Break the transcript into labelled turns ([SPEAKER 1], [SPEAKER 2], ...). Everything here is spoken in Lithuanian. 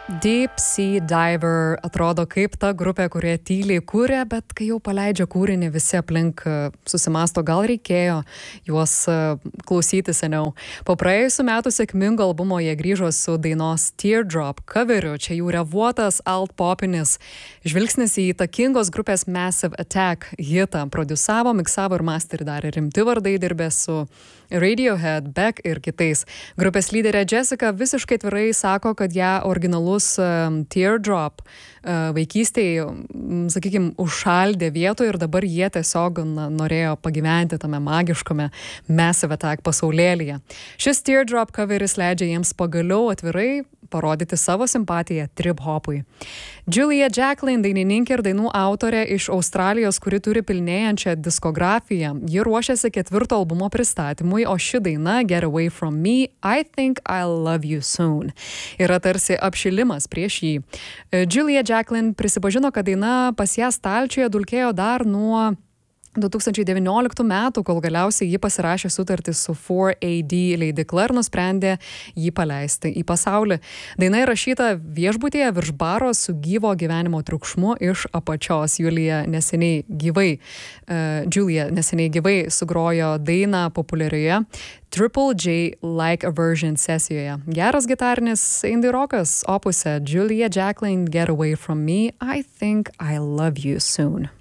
[SPEAKER 1] Deep Sea Diver atrodo kaip ta grupė, kurie tyliai kūrė, bet kai jau paleidžia kūrinį, visi aplink susimasto, gal reikėjo juos klausyti seniau. Po praėjusių metų sėkmingo albumo jie grįžo su dainos Teardrop coveriu, čia jų revuotas alt-popinis žvilgsnis į įtakingos grupės Massive Attack hitą. Produsavo, miksavo ir masterį darė rimti vardai, dirbė su Radiohead, Beck ir kitais. Grupės lyderė Jessica visiškai atvirai sako, kad ją originalus Teardrop vaikystėje, sakykime, užšaldė vietoje ir dabar jie tiesiog norėjo pagyventi tame magiškame Massive Attack pasaulėlyje. Šis Teardrop coveris leidžia jiems pagaliau atvirai parodyti savo simpatiją trip-hopui. Julia Jacklin, dainininkė ir dainų autorė iš Australijos, kuri turi pilnėjančią diskografiją. Ji ruošiasi 4 albumo pristatymui, o ši daina Get Away From Me, I Think I'll Love You Soon yra tarsi apšilimas prieš jį. Julia Jacklin prisipažino, kad daina pas ją stalčiuje dulkėjo dar nuo 2019 metų, kol galiausiai ji pasirašė sutartį su 4AD leidykla ir nusprendė jį paleisti į pasaulį. Daina įrašyta viešbutyje virš baro su gyvo gyvenimo triukšmu iš apačios. Julia neseniai gyvai sugrojo dainą populiarioje Triple J Like a Version sesijoje. Geras gitarinis indie rockas opuse Julia Jacklin Get Away From Me, I Think I'll Love You Soon.